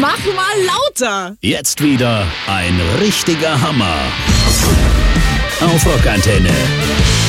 Mach mal lauter. Jetzt wieder ein richtiger Hammer. Auf Rockantenne.